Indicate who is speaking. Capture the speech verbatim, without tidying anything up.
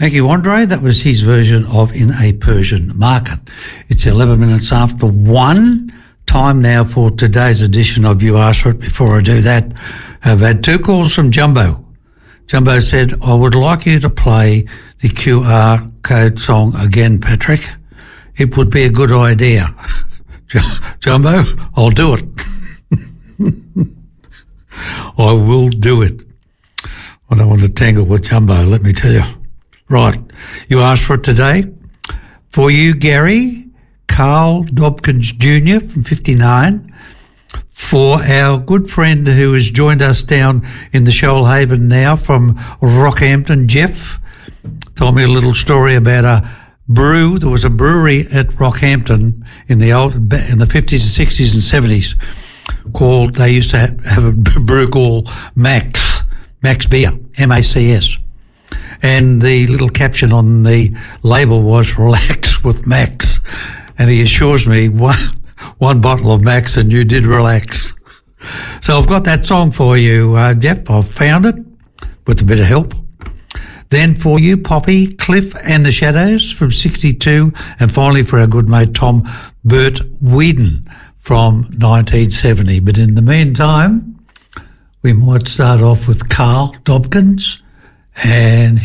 Speaker 1: Thank you, Andre. That was his version of In a Persian Market. It's eleven minutes after one. Time now for today's edition of You Asked For It. Before I do that, I've had two calls from Jumbo. Jumbo said, I would like you to play the Q R code song again, Patrick. It would be a good idea. Jumbo, I'll do it. I will do it. I don't want to tangle with Jumbo, let me tell you. Right, you asked for it today. For you, Gary, Carl Dobkins Junior from fifty-nine. For our good friend who has joined us down in the Shoalhaven now from Rockhampton, Jeff, told me a little story about a brew. There was a brewery at Rockhampton in the old in the fifties and sixties and seventies called, they used to have, have a brew called Max, Max Beer, M A C S. And the little caption on the label was relax with Max. And he assures me one, one bottle of Max and you did relax. So I've got that song for you, uh, Jeff. I've found it with a bit of help. Then for you, Poppy, Cliff and the Shadows from sixty-two. And finally for our good mate, Tom, Bert Whedon from nineteen seventy. But in the meantime, we might start off with Carl Dobkins and